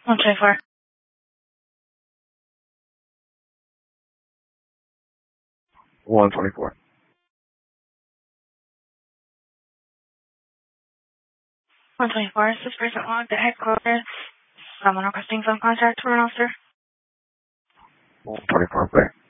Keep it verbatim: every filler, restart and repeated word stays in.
one twenty-four. one twenty-four. one twenty-four. Is this person logged at headquarters? Someone requesting phone contact for an officer? one twenty-four, clear.